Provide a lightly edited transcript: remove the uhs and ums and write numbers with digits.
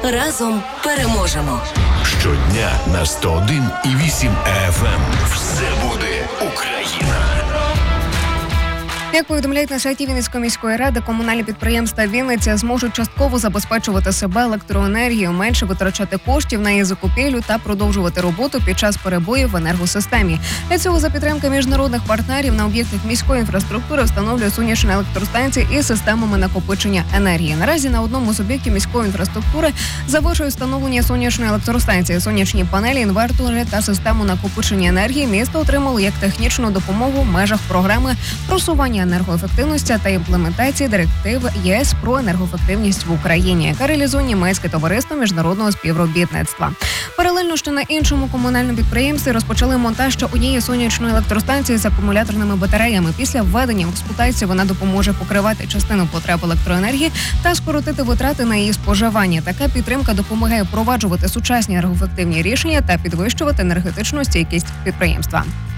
Разом переможемо. Щодня на 101,8 FM. Все буде Україна. Як повідомляють на сайті Вінницької міської ради, комунальні підприємства Вінниця зможуть частково забезпечувати себе електроенергією, менше витрачати коштів на її закупівлю та продовжувати роботу під час перебоїв в енергосистемі. Для цього за підтримки міжнародних партнерів на об'єктах міської інфраструктури встановлюють сонячні електростанції із системами накопичення енергії. Наразі на одному з об'єктів міської інфраструктури завершують встановлення сонячної електростанції, сонячні панелі, інвертори та систему накопичення енергії. Місто отримало як технічну допомогу в межах програми просування енергоефективності та імплементації директив ЄС про енергоефективність в Україні, яка реалізує німецьке товариство міжнародного співробітництва. Паралельно ще на іншому комунальному підприємстві розпочали монтаж ще однієї сонячної електростанції з акумуляторними батареями. Після введення в експлуатацію вона допоможе покривати частину потреб електроенергії та скоротити витрати на її споживання. Така підтримка допомагає впроваджувати сучасні енергоефективні рішення та підвищувати енергетичну стійкість підприємства.